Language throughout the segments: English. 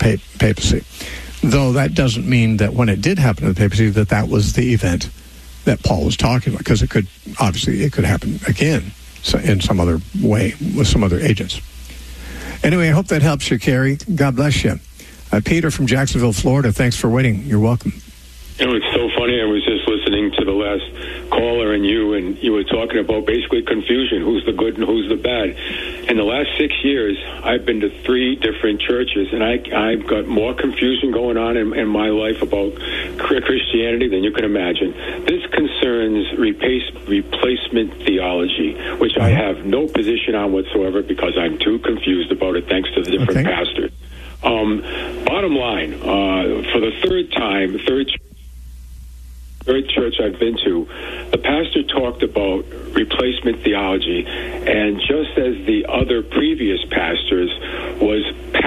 papacy. Though that doesn't mean that when it did happen to the papacy that was the event that Paul was talking about, because it could happen again in some other way with some other agents. Anyway, I hope that helps you, Kerry. God bless you. Peter from Jacksonville, Florida, thanks for waiting. You're welcome. It's so funny. I was just listening to the last caller and you were talking about basically confusion, who's the good and who's the bad. In the last 6 years, I've been to 3 different churches, and I've got more confusion going on in my life about Christianity than you can imagine. This concerns replacement theology, which I have no position on whatsoever because I'm too confused about it thanks to the different pastors. Bottom line, for the third church I've been to, the pastor talked about replacement theology, and just as the other previous pastors was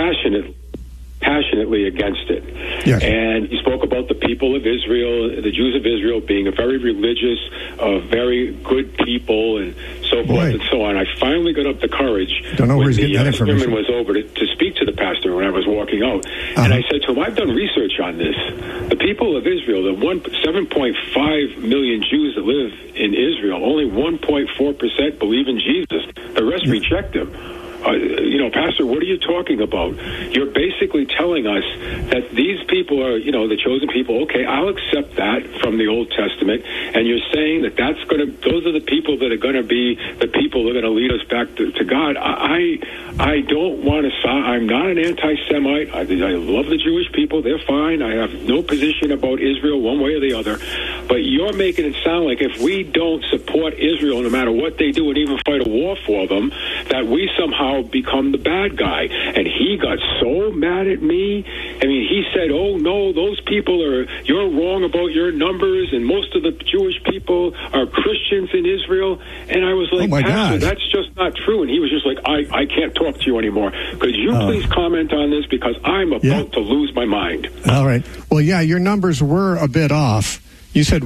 passionately against it. Yes. And he spoke about the people of Israel, the Jews of Israel, being a very religious, very good people, and so forth and so on. I finally got up the courage when the sermon was over to speak to the pastor when I was walking out. And I said to him, I've done research on this. The people of Israel, the 7.5 million Jews that live in Israel, only 1.4% believe in Jesus. The rest reject him. Pastor, what are you talking about? You're basically telling us that these people are, the chosen people. Okay, I'll accept that from the Old Testament. And you're saying that those are the people that are going to be the people that are going to lead us back to God. I don't want to, I'm not an anti-Semite. I love the Jewish people. They're fine. I have no position about Israel one way or the other. But you're making it sound like if we don't support Israel, no matter what they do, and even fight a war for them, that we somehow become the bad guy. And he got so mad at me. I mean, he said, oh, no, those people you're wrong about your numbers, and most of the Jewish people are Christians in Israel. And I was like, Pastor, that's just not true. And he was just like, I can't talk to you anymore. Could you please comment on this, because I'm about to lose my mind. All right. Well, your numbers were a bit off. You said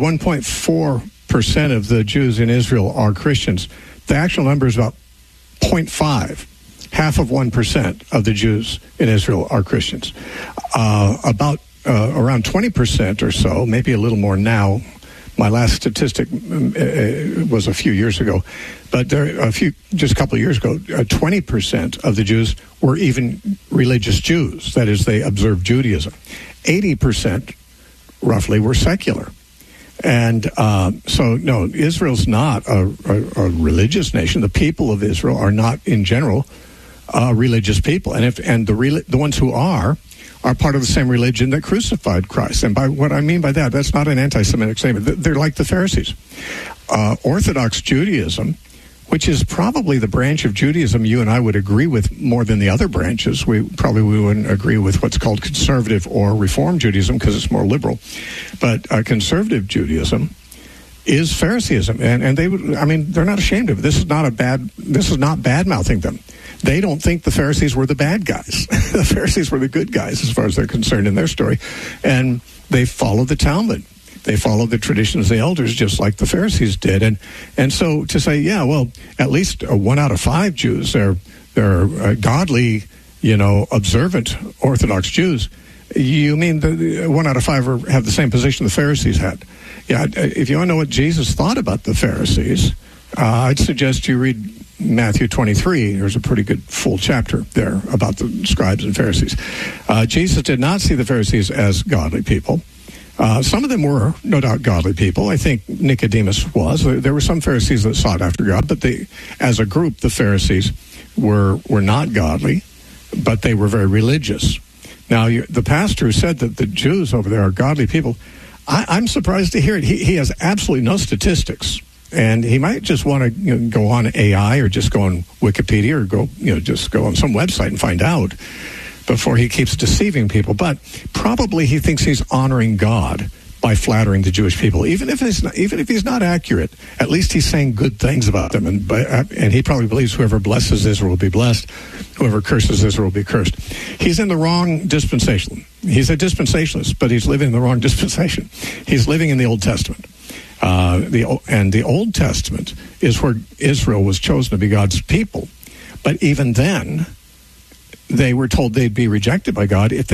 1.4% of the Jews in Israel are Christians. The actual number is about 0.5. Half of 1% of the Jews in Israel are Christians. About around 20% or so, maybe a little more now. My last statistic was a few years ago, but just a couple of years ago, 20% of the Jews were even religious Jews. That is, they observed Judaism. 80% roughly were secular. And so, no, Israel's not a religious nation. The people of Israel are not, in general, religious people. And the ones who are part of the same religion that crucified Christ. And by what I mean by that, that's not an anti-Semitic statement. They're like the Pharisees. Orthodox Judaism, which is probably the branch of Judaism you and I would agree with more than the other branches. We wouldn't agree with what's called conservative or Reform Judaism because it's more liberal. But conservative Judaism is Phariseeism. And they're not ashamed of it. This is not bad-mouthing them. They don't think the Pharisees were the bad guys. The Pharisees were the good guys as far as they're concerned in their story. And they follow the Talmud. They follow the traditions of the elders just like the Pharisees did. And so to say, at least 1 out of 5 Jews, they're godly, observant Orthodox Jews. You mean the 1 out of 5 have the same position the Pharisees had? Yeah, if you want to know what Jesus thought about the Pharisees, I'd suggest you read Matthew 23. There's a pretty good full chapter there about the scribes and Pharisees. Jesus did not see the Pharisees as godly people. Some of them were, no doubt, godly people. I think Nicodemus was. There were some Pharisees that sought after God, but as a group, the Pharisees were not godly, but they were very religious. Now, the pastor who said that the Jews over there are godly people, I'm surprised to hear it. He has absolutely no statistics. And he might just want to go on AI or just go on Wikipedia or just go on some website and find out before he keeps deceiving people. But probably he thinks he's honoring God by flattering the Jewish people. Even if he's not accurate, at least he's saying good things about them. And he probably believes whoever blesses Israel will be blessed, whoever curses Israel will be cursed. He's in the wrong dispensation. He's a dispensationalist, but he's living in the wrong dispensation. He's living in the Old Testament. The Old Testament is where Israel was chosen to be God's people. But even then, they were told they'd be rejected by God if they